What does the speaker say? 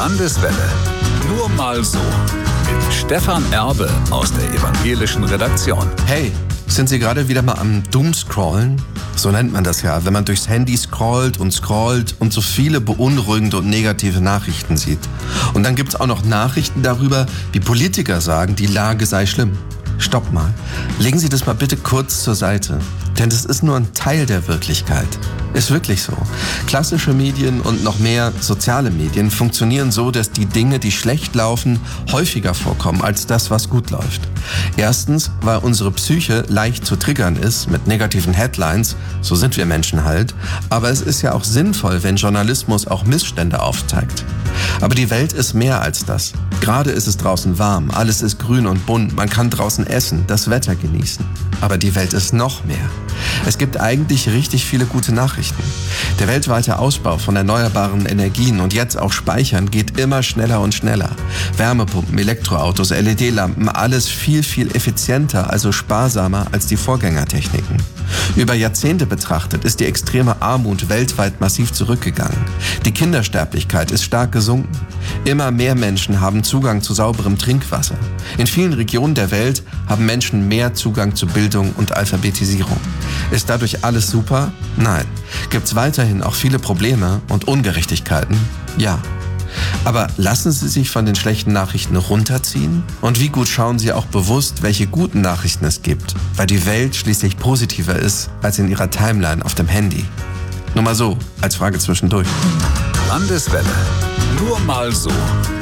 Landeswelle. Nur mal so. Mit Stefan Erbe aus der evangelischen Redaktion. Hey, sind Sie gerade wieder mal am Doomscrollen? So nennt man das ja, wenn man durchs Handy scrollt und so viele beunruhigende und negative Nachrichten sieht. Und dann gibt's auch noch Nachrichten darüber, wie Politiker sagen, die Lage sei schlimm. Stopp mal. Legen Sie das mal bitte kurz zur Seite. Denn das ist nur ein Teil der Wirklichkeit. Ist wirklich so. Klassische Medien und noch mehr soziale Medien funktionieren so, dass die Dinge, die schlecht laufen, häufiger vorkommen als das, was gut läuft. Erstens, weil unsere Psyche leicht zu triggern ist mit negativen Headlines, so sind wir Menschen halt, aber es ist ja auch sinnvoll, wenn Journalismus auch Missstände aufzeigt. Aber die Welt ist mehr als das. Gerade ist es draußen warm, alles ist grün und bunt, man kann draußen essen, das Wetter genießen. Aber die Welt ist noch mehr. Es gibt eigentlich richtig viele gute Nachrichten. Der weltweite Ausbau von erneuerbaren Energien und jetzt auch Speichern geht immer schneller und schneller. Wärmepumpen, Elektroautos, LED-Lampen, alles viel, viel effizienter, also sparsamer als die Vorgängertechniken. Über Jahrzehnte betrachtet ist die extreme Armut weltweit massiv zurückgegangen. Die Kindersterblichkeit ist stark gesunken. Immer mehr Menschen haben Zugang zu sauberem Trinkwasser. In vielen Regionen der Welt haben Menschen mehr Zugang zu Bildung und Alphabetisierung. Ist dadurch alles super? Nein. Gibt's weiterhin auch viele Probleme und Ungerechtigkeiten? Ja. Aber lassen Sie sich von den schlechten Nachrichten runterziehen? Und wie gut schauen Sie auch bewusst, welche guten Nachrichten es gibt? Weil die Welt schließlich positiver ist als in Ihrer Timeline auf dem Handy. Nur mal so, als Frage zwischendurch. Landeswelle. Nur mal so.